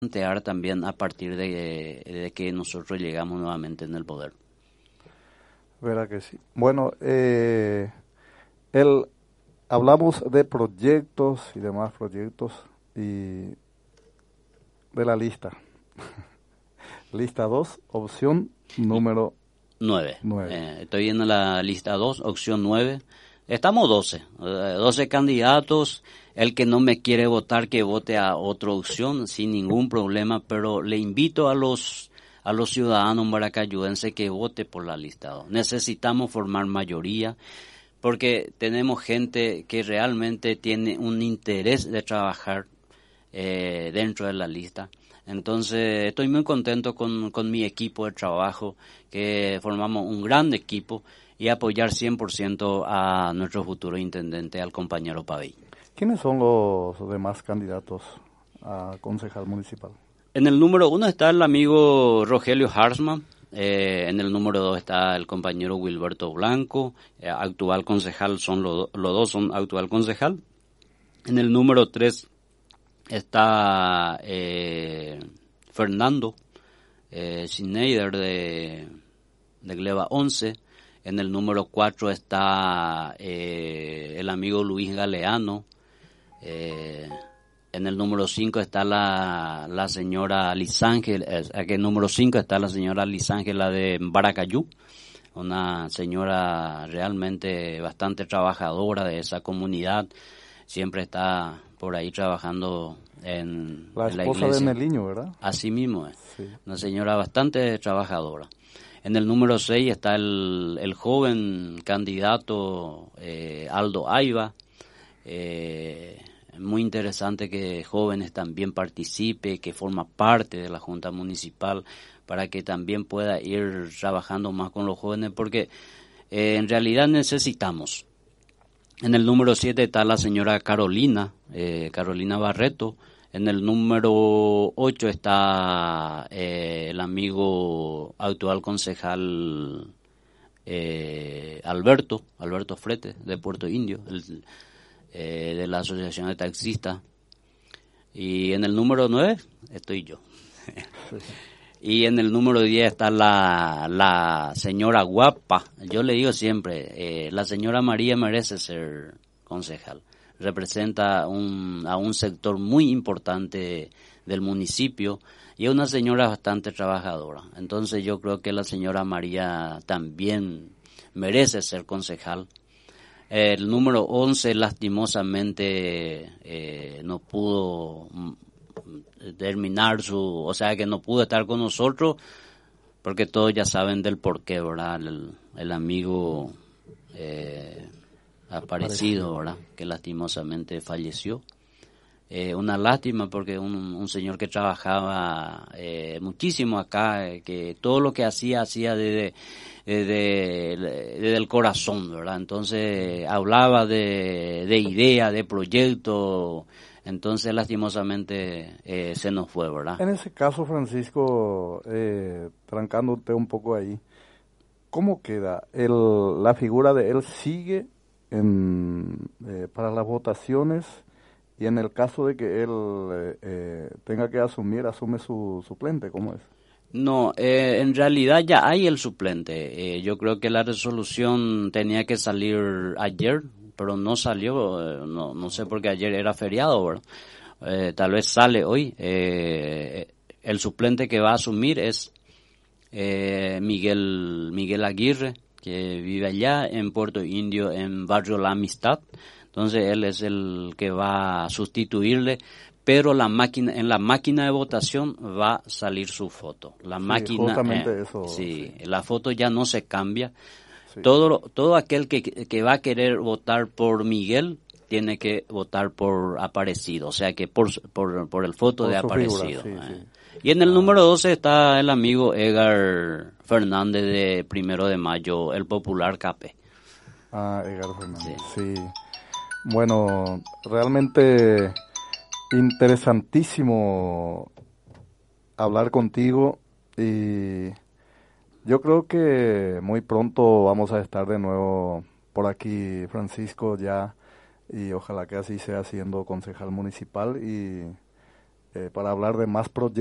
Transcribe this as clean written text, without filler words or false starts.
plantear también a partir de que nosotros llegamos nuevamente en el poder. Verá que sí. Bueno, el, hablamos de proyectos y demás proyectos y de la lista. Lista 2, opción número 9. 9. Estoy en la lista 2, opción 9. Estamos 12, 12 candidatos. El que no me quiere votar, que vote a otra opción sin ningún problema, pero le invito a los ciudadanos maracayenses que vote por la lista 2. Necesitamos formar mayoría porque tenemos gente que realmente tiene un interés de trabajar dentro de la lista. Entonces estoy muy contento con mi equipo de trabajo, que formamos un gran equipo, y apoyar 100% a nuestro futuro intendente, al compañero Pavey. ¿Quiénes son los demás candidatos a concejal municipal? En el número 1 está el amigo Rogelio Harsman. En el número 2 está el compañero Wilberto Blanco, actual concejal, los dos son actual concejal. En el número 3 está Fernando Schneider de Gleba 11. En el número 4 está el amigo Luis Galeano. En el número 5 está la señora Lisángel. En el número 5 está la señora Lisángela de Baracayú, una señora realmente bastante trabajadora de esa comunidad. Siempre está por ahí trabajando en la en la esposa iglesia. de Neliño, ¿verdad? Así mismo es. Sí. Una señora bastante trabajadora. En el número 6 está el joven candidato Aldo Aiba. Muy interesante que jóvenes también participe, que forma parte de la Junta Municipal, para que también pueda ir trabajando más con los jóvenes, porque en realidad necesitamos. En el número 7 está la señora Carolina Barreto. En el número 8 está el amigo actual concejal Alberto Frete, de Puerto Indio, de la Asociación de Taxistas. Y en el número 9 estoy yo. Y en el número 10 está la señora guapa. Yo le digo siempre, la señora María merece ser concejal. Representa a un sector muy importante del municipio y es una señora bastante trabajadora. Entonces yo creo que la señora María también merece ser concejal. El número 11 lastimosamente no pudo terminar o sea que no pudo estar con nosotros, porque todos ya saben del porqué, ¿verdad? El amigo aparecido, ¿verdad? Que lastimosamente falleció. Una lástima, porque un señor que trabajaba muchísimo acá, que todo lo que hacía desde el corazón, ¿verdad? Entonces hablaba de idea, de proyecto. Entonces lastimosamente se nos fue, ¿verdad? En ese caso, Francisco, trancándote un poco ahí, ¿cómo queda? La figura de él sigue para las votaciones, y en el caso de que él tenga que asume su suplente, ¿cómo es? No, en realidad ya hay el suplente. Yo creo que la resolución tenía que salir ayer, pero no salió. No sé, porque ayer era feriado, ¿verdad? Tal vez sale hoy. El suplente que va a asumir es Miguel Aguirre, que vive allá en Puerto Indio, en Barrio La Amistad. Entonces él es el que va a sustituirle, pero en la máquina de votación va a salir su foto. La Sí, máquina, justamente eso. sí, Sí. la foto ya no se cambia. Sí. Todo aquel que va a querer votar por Miguel tiene que votar por Aparecido, o sea que por el foto Por de su figura, Aparecido. sí, sí. Y en el número 12 está el amigo Edgar Fernández de 1 de Mayo, el popular Capé. Edgar Fernández, Sí. sí. Bueno, realmente interesantísimo hablar contigo, y yo creo que muy pronto vamos a estar de nuevo por aquí, Francisco, ya, y ojalá que así sea, siendo concejal municipal, y para hablar de más proyectos